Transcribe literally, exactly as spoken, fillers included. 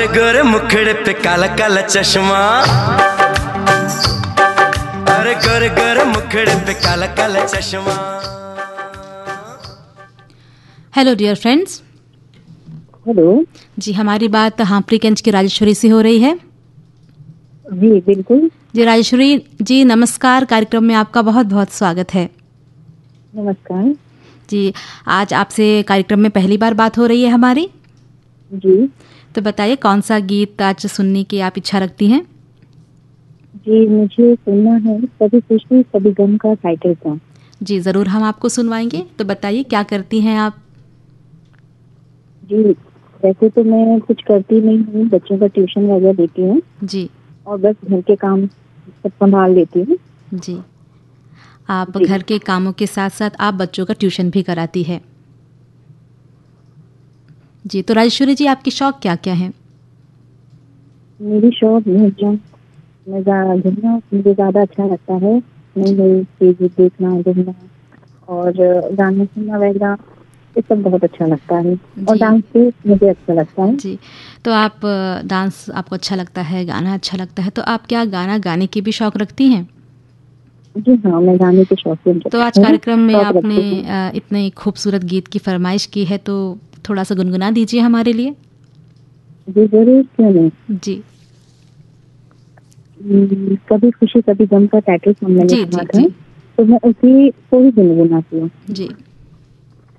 गोरे मुखड़े पे काला काला चश्मा, अरे गोरे गोरे मुखड़े पे काला काला चश्मा। Hello dear friends. हेलो जी, हमारी बात हांपरीगंज की राजेश्वरी से हो रही है। जी बिल्कुल। जी राजेश्वरी जी नमस्कार, कार्यक्रम में आपका बहुत बहुत स्वागत है। नमस्कार जी, आज आपसे कार्यक्रम में पहली बार बात हो रही है हमारी। जी। तो बताइए कौन सा गीत आज सुनने की आप इच्छा रखती हैं? जी मुझे सुनना है कभी खुशी कभी गम का टाइटल सॉन्ग। जी ज़रूर, हम आपको सुनवाएंगे। तो बताइए क्या करती हैं आप? जी वैसे तो मैं कुछ करती नहीं हूँ, बच्चों का ट्यूशन वगैरह देती हूँ जी और बस घर के काम सब संभाल लेती हूँ। जी, आप जी। घर के कामों के साथ साथ आप बच्चों का ट्यूशन भी कराती है। जी, तो राजेश्वरी जी आपके शौक क्या क्या हैं? मेरी शौक म्यूजिक में ज़्यादा घूमना मुझे ज़्यादा अच्छा लगता है। नई नई चीज़ें देखना घूमना और गाने सुनना वगैरह ये सब बहुत अच्छा लगता है और जी। डांस भी मुझे अच्छा लगता है। जी, तो आप अ, डांस आपको अच्छा लगता है, गाना अच्छा लगता है, तो आप क्या गाना गाने की भी शौक रखती हैं? जी हाँ, मैं गाने के शौकीन तो आज हूँ, कार्यक्रम में शौक आपने रखती हूँ। अ, इतने खूबसूरत गीत की फरमाइश की है, तो थोड़ा सा गुनगुना दीजिए हमारे लिए। जी जरूर, क्यों नहीं। जी हम्म, कभी खुशी कभी गम का टाइटल सॉन्ग मैंने जी सुना जी था, जी तो मैं उसी को ही गुनगुनाती हूँ। जी